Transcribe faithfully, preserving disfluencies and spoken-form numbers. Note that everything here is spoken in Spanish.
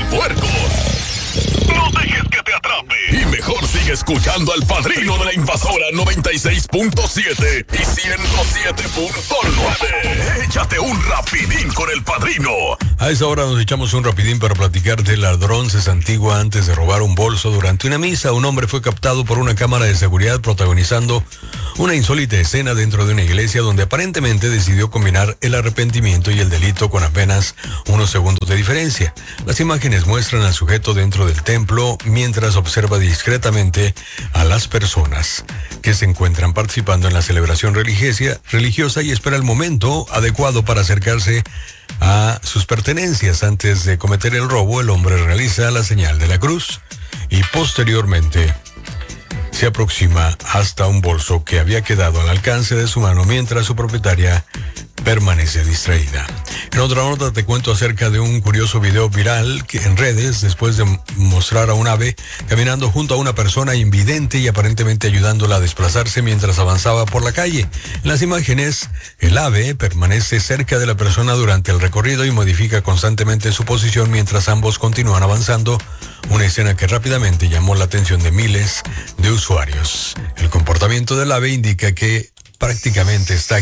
puerco. No dejes que te atrape. Y mejor sigue escuchando al Padrino de la Invasora noventa y seis punto siete y ciento siete punto nueve. Échate un rapidín con el Padrino. A esa hora nos echamos un rapidín para platicar del ladrón se santigua antes de robar un bolso. Durante una misa, un hombre fue captado por una cámara de seguridad protagonizando una insólita escena dentro de una iglesia donde aparentemente decidió combinar el arrepentimiento y el delito con apenas unos segundos de diferencia. Las imágenes muestran al sujeto dentro del templo mientras observa discretamente a las personas que se encuentran participando en la celebración religiosa, religiosa y espera el momento adecuado para acercarse a sus pertenencias. Antes de cometer el robo, el hombre realiza la señal de la cruz y posteriormente se aproxima hasta un bolso que había quedado al alcance de su mano mientras su propietaria permanece distraída. En otra nota te cuento acerca de un curioso video viral que en redes después de mostrar a un ave caminando junto a una persona invidente y aparentemente ayudándola a desplazarse mientras avanzaba por la calle. En las imágenes, el ave permanece cerca de la persona durante el recorrido y modifica constantemente su posición mientras ambos continúan avanzando, una escena que rápidamente llamó la atención de miles de usuarios. El comportamiento del ave indica que prácticamente está